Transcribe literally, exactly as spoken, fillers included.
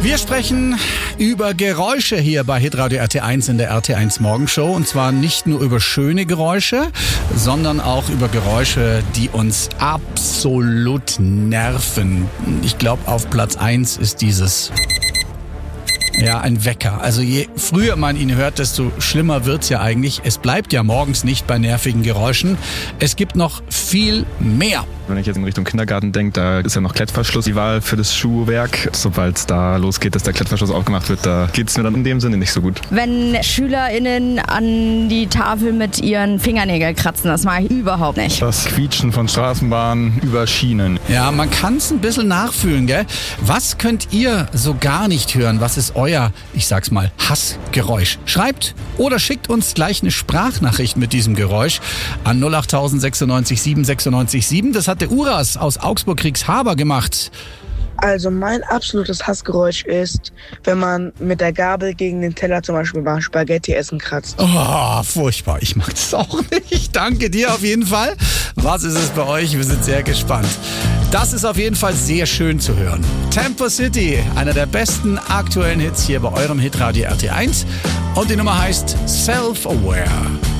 Wir sprechen über Geräusche hier bei Hitradio R T eins in der R T eins Morgenshow. Und zwar nicht nur über schöne Geräusche, sondern auch über Geräusche, die uns absolut nerven. Ich glaube, auf Platz eins ist dieses... Ja, ein Wecker. Also je früher man ihn hört, desto schlimmer wird's ja eigentlich. Es bleibt ja morgens nicht bei nervigen Geräuschen. Es gibt noch viel mehr. Wenn ich jetzt in Richtung Kindergarten denke, da ist ja noch Klettverschluss die Wahl für das Schuhwerk. Sobald es da losgeht, dass der Klettverschluss aufgemacht wird, da geht's mir dann in dem Sinne nicht so gut. Wenn SchülerInnen an die Tafel mit ihren Fingernägeln kratzen, das mag ich überhaupt nicht. Das Quietschen von Straßenbahnen über Schienen. Ja, man kann's ein bisschen nachfühlen, gell? Was könnt ihr so gar nicht hören? Was ist euer, ich sag's mal, Hassgeräusch? Schreibt oder schickt uns gleich eine Sprachnachricht mit diesem Geräusch an null acht null null neun sechs sieben sechs neun sieben. Das hat der Uras aus Augsburg-Kriegshaber gemacht. Also mein absolutes Hassgeräusch ist, wenn man mit der Gabel gegen den Teller zum Beispiel beim Spaghetti essen kratzt. Oh, furchtbar. Ich mag das auch nicht. Danke dir auf jeden Fall. Was ist es bei euch? Wir sind sehr gespannt. Das ist auf jeden Fall sehr schön zu hören. Tempo City, einer der besten aktuellen Hits hier bei eurem Hitradio R T eins. Und die Nummer heißt Self-Aware.